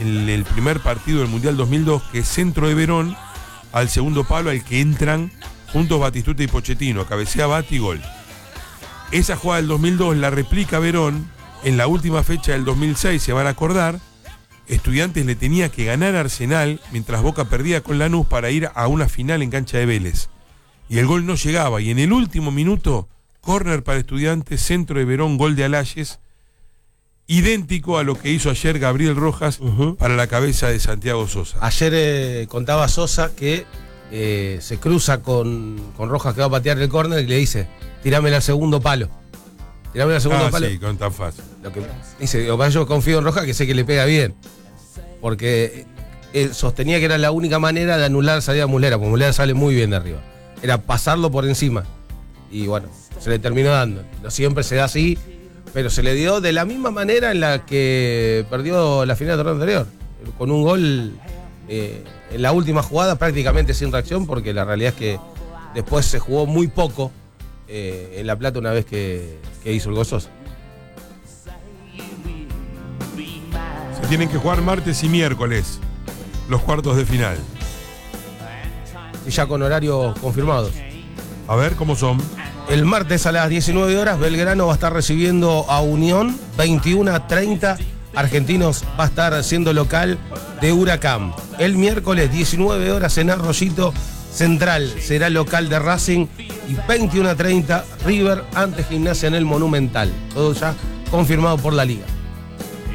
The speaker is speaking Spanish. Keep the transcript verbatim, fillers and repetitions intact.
en el primer partido del Mundial dos mil dos, que es centro de Verón al segundo palo, al que entran juntos Batistuta y Pochettino, cabecea Bati y gol. Esa jugada del dos mil dos la replica Verón en la última fecha del dos mil seis, se van a acordar. Estudiantes le tenía que ganar a Arsenal mientras Boca perdía con Lanús para ir a una final en cancha de Vélez. Y el gol no llegaba, y en el último minuto, córner para Estudiantes, centro de Verón, gol de Alayes, idéntico a lo que hizo ayer Gabriel Rojas uh-huh. para la cabeza de Santiago Sosa. Ayer eh, contaba Sosa que eh, se cruza con, con Rojas, que va a patear el córner, y le dice, tirámela al segundo palo. Tirámela al segundo ah, palo. Sí, con tan fácil. Lo que dice, yo confío en Rojas, que sé que le pega bien. Porque él sostenía que era la única manera de anular la salida de Muslera, porque Muslera sale muy bien de arriba. Era pasarlo por encima. Y bueno, se le terminó dando. No siempre se da así, pero se le dio de la misma manera en la que perdió la final del torneo anterior. Con un gol eh, en la última jugada, prácticamente sin reacción, porque la realidad es que después se jugó muy poco eh, en La Plata una vez que, que hizo el gol Sosa. Tienen que jugar martes y miércoles los cuartos de final. Y ya con horarios confirmados. A ver cómo son. El martes a las diecinueve horas Belgrano va a estar recibiendo a Unión, veintiuno a treinta Argentinos va a estar siendo local de Huracán. El miércoles diecinueve horas en Arroyito, Central será local de Racing, y veintiuno a treinta River ante Gimnasia en el Monumental. Todo ya confirmado por la Liga.